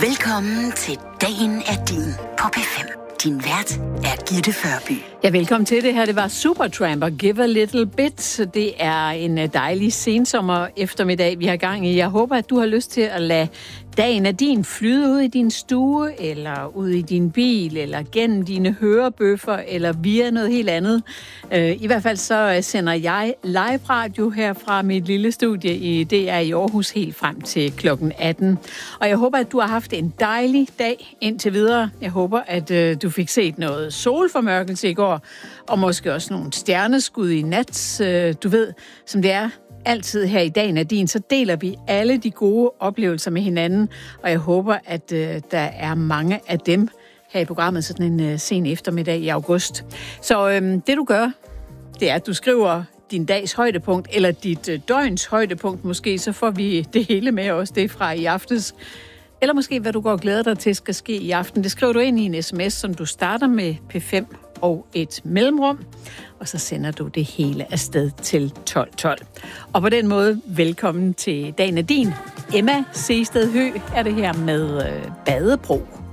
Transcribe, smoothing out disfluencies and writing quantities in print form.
Velkommen til Dagen er din på P5. Din vært er Gitte Førby. Ja, velkommen til det her. Det var Supertramp og Give a Little Bit. Det er en dejlig sensommer eftermiddag, vi har gang i. Jeg håber, at du har lyst til at lade dagen af din flyde ud i din stue, eller ud i din bil, eller gennem dine hørebøffer, eller via noget helt andet. I hvert fald så sender jeg live radio her fra mit lille studie i DR i Aarhus helt frem til klokken 18. Og jeg håber, at du har haft en dejlig dag indtil videre. Jeg håber, at du fik set noget solformørkelse i går, og måske også nogle stjerneskud i nat. Du ved, som det er altid her i Dagen af din, så deler vi alle de gode oplevelser med hinanden, og jeg håber, at der er mange af dem her i programmet sådan en sen eftermiddag i august. Så det du gør, det er, at du skriver din dags højdepunkt, eller dit døgns højdepunkt måske, så får vi det hele med os, det fra i aftes. Eller måske, hvad du går og glæder dig til, skal ske i aften. Det skriver du ind i en sms, som du starter med P5 og et mellemrum, og så sender du det hele afsted til 1212. Og på den måde, velkommen til Dagen af din. Emma Seested Høgh er det her med Badebro.